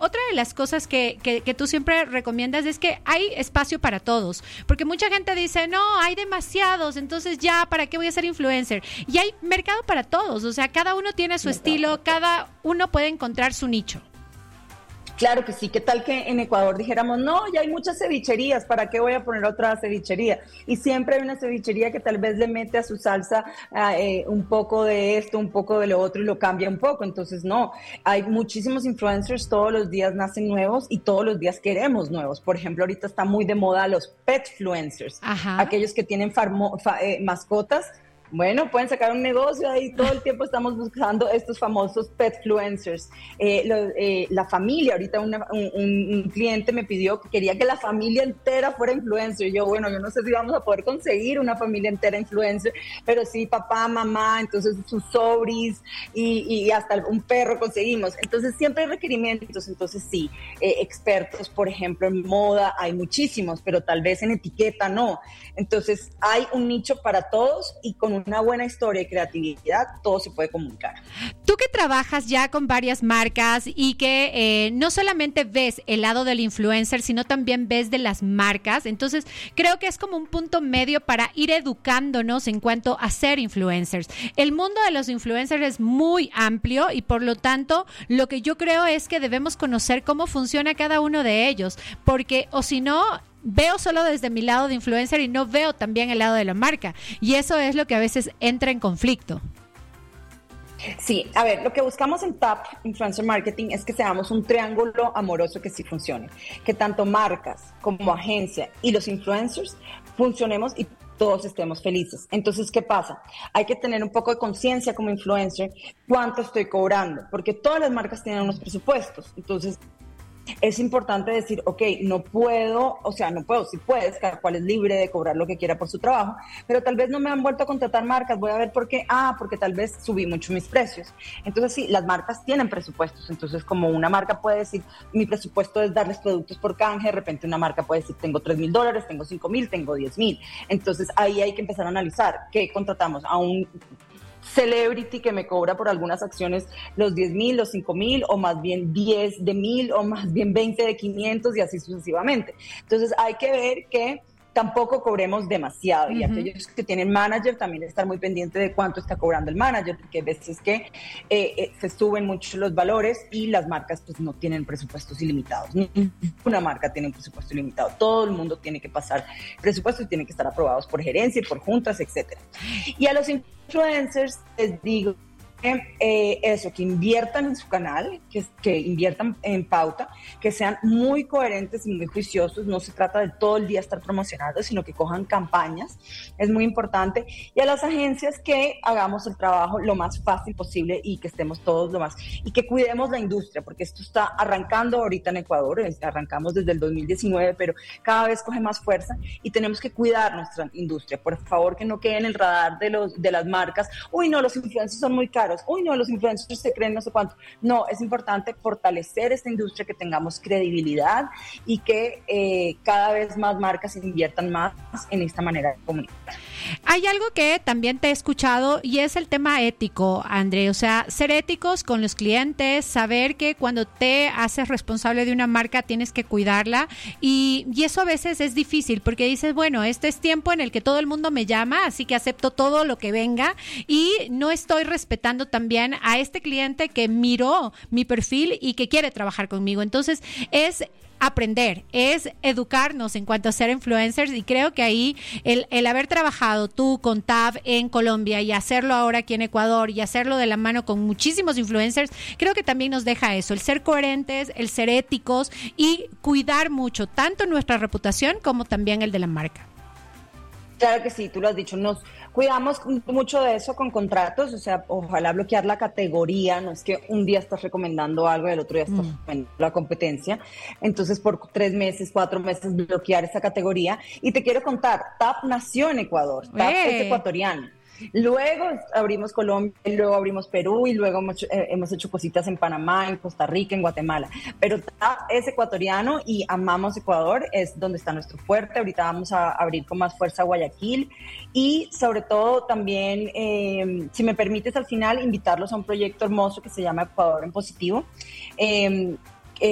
otra de las cosas que tú siempre recomiendas es que hay espacio para todos, porque mucha gente dice, no, hay demasiados, entonces ya, ¿para qué voy a ser influencer? Y hay mercado para todos, o sea, cada uno tiene su estilo, cada uno puede encontrar su nicho. Claro que sí, ¿qué tal que en Ecuador dijéramos, no, ya hay muchas cevicherías, ¿para qué voy a poner otra cevichería? Y siempre hay una cevichería que tal vez le mete a su salsa un poco de esto, un poco de lo otro y lo cambia un poco. Entonces, no, hay muchísimos influencers, todos los días nacen nuevos y todos los días queremos nuevos. Por ejemplo, ahorita está muy de moda los petfluencers, aquellos que tienen mascotas. Bueno, pueden sacar un negocio ahí, todo el tiempo estamos buscando estos famosos petfluencers. La familia, ahorita un cliente me pidió que quería que la familia entera fuera influencer. Yo, bueno, yo no sé si vamos a poder conseguir una familia entera influencer, pero sí, papá, mamá, entonces sus sobris y hasta un perro conseguimos. Entonces siempre hay requerimientos, entonces sí, expertos, por ejemplo, en moda hay muchísimos, pero tal vez en etiqueta no. Entonces hay un nicho para todos y con una buena historia y creatividad, todo se puede comunicar. Tú que trabajas ya con varias marcas y que no solamente ves el lado del influencer, sino también ves de las marcas, entonces creo que es como un punto medio para ir educándonos en cuanto a ser influencers. El mundo de los influencers es muy amplio y por lo tanto lo que yo creo es que debemos conocer cómo funciona cada uno de ellos, porque o si no, veo solo desde mi lado de influencer y no veo también el lado de la marca. Y eso es lo que a veces entra en conflicto. Sí, a ver, lo que buscamos en TAP Influencer Marketing es que seamos un triángulo amoroso que sí funcione. Que tanto marcas como agencia y los influencers funcionemos y todos estemos felices. Entonces, ¿qué pasa? Hay que tener un poco de conciencia como influencer, cuánto estoy cobrando, porque todas las marcas tienen unos presupuestos. Entonces, es importante decir, ok, no puedo, sí puedes, cada cual es libre de cobrar lo que quiera por su trabajo, pero tal vez no me han vuelto a contratar marcas, voy a ver por qué, porque tal vez subí mucho mis precios. Entonces sí, las marcas tienen presupuestos, entonces como una marca puede decir, mi presupuesto es darles productos por canje, de repente una marca puede decir, tengo $3,000, tengo $5,000, tengo $10,000. Entonces ahí hay que empezar a analizar qué contratamos a un celebrity que me cobra por algunas acciones los 10,000, los 5,000, o más bien 10 de 1,000, o más bien 20 de 500 y así sucesivamente. Entonces hay que ver que tampoco cobremos demasiado. Y aquellos que tienen manager también estar muy pendiente de cuánto está cobrando el manager, porque a veces que se suben mucho los valores y las marcas pues no tienen presupuestos ilimitados. Ninguna marca tiene un presupuesto ilimitado. Todo el mundo tiene que pasar presupuestos y tienen que estar aprobados por gerencia y por juntas, etcétera. Y a los influencers les digo que inviertan en su canal, que inviertan en pauta, que sean muy coherentes y muy juiciosos. No se trata de todo el día estar promocionando, sino que cojan campañas, es muy importante. Y a las agencias que hagamos el trabajo lo más fácil posible y que estemos todos lo más, y que cuidemos la industria, porque esto está arrancando ahorita en Ecuador, arrancamos desde el 2019, pero cada vez coge más fuerza y tenemos que cuidar nuestra industria. Por favor, que no quede en el radar de las marcas, uy, no, los influencers son muy caros, uy, no, los influencers se creen no sé cuánto. No, es importante fortalecer esta industria, que tengamos credibilidad y que cada vez más marcas inviertan más en esta manera de comunicar. Hay algo que también te he escuchado y es el tema ético, André, o sea, ser éticos con los clientes, saber que cuando te haces responsable de una marca tienes que cuidarla y eso a veces es difícil porque dices, bueno, este es tiempo en el que todo el mundo me llama, así que acepto todo lo que venga y no estoy respetando también a este cliente que miró mi perfil y que quiere trabajar conmigo. Entonces, es aprender, es educarnos en cuanto a ser influencers y creo que ahí el haber trabajado tú con TAP en Colombia y hacerlo ahora aquí en Ecuador y hacerlo de la mano con muchísimos influencers, creo que también nos deja eso, el ser coherentes, el ser éticos y cuidar mucho tanto nuestra reputación como también el de la marca. Claro que sí, tú lo has dicho, nos cuidamos mucho de eso con contratos, o sea, ojalá bloquear la categoría, no es que un día estás recomendando algo y el otro día estás recomendando la competencia, entonces por 3 meses, 4 meses bloquear esa categoría. Y te quiero contar, TAP nació en Ecuador, TAP es ecuatoriano. Luego abrimos Colombia, luego abrimos Perú y luego hemos hecho cositas en Panamá, en Costa Rica, en Guatemala. Pero TAP es ecuatoriano y amamos Ecuador, es donde está nuestro fuerte. Ahorita vamos a abrir con más fuerza Guayaquil y sobre todo también, si me permites al final, invitarlos a un proyecto hermoso que se llama Ecuador en Positivo.